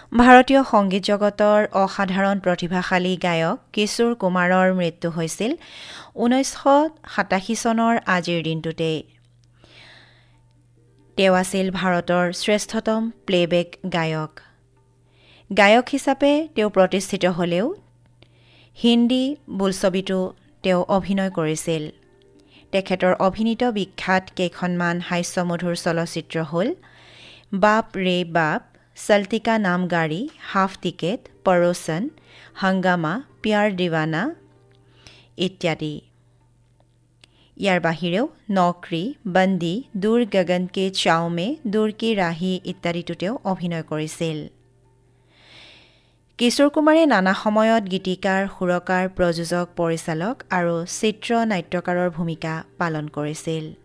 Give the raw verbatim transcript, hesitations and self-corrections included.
ভাৰতীয় সংগীত জগতৰ অসাধাৰণ প্ৰতিভাশালী গায়ক কিশোৰ কুমাৰৰ মৃত্যু হৈছিল ঊনৈছশ সাতাশী চনৰ আজিৰ দিনটোতেই। তেওঁ আছিল ভাৰতৰ শ্ৰেষ্ঠতম প্লেবেক গায়ক। গায়ক হিচাপে তেওঁ প্ৰতিষ্ঠিত হ'লেও হিন্দী বোলছবিতো তেওঁ অভিনয় কৰিছিল। তেখেতৰ অভিনীত বিখ্যাত কেইখনমান হাস্যমধুৰ চলচ্চিত্ৰ হ'ল বাপ ৰে বাপ, চলতি কা নাম গাড়ী, হাফ টিকেট, পড়োচন, হাংগামা, প্যাৰ দিৱানা ইত্যাদি। ইয়াৰ বাহিৰেও নকৰি, বন্দী, দূৰ গগন কে চাও মে, দূৰ কি ৰাহি ইত্যাদিতো তেওঁ অভিনয় কৰিছিল। কিশোৰ কুমাৰে নানা সময়ত গীতিকাৰ, সুৰকাৰ, প্ৰযোজক, পৰিচালক আৰু চিত্ৰ নাট্যকাৰৰ ভূমিকা পালন কৰিছিল।